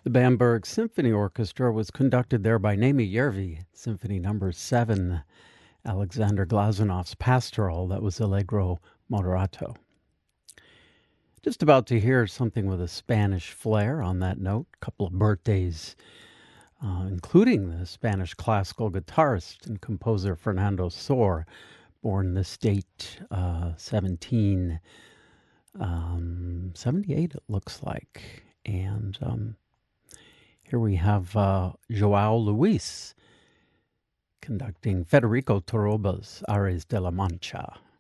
The Bamberg Symphony Orchestra was conducted there by Naimi Järvi, Symphony Number 7, Alexander Glazunov's Pastoral, that was Allegro Moderato. Just about to hear something with a Spanish flair on that note, a couple of birthdays, including the Spanish classical guitarist and composer Fernando Sor, born this date, 1778, it looks like. And here we have Joao Luis conducting Federico Torroba's Ares de la Mancha.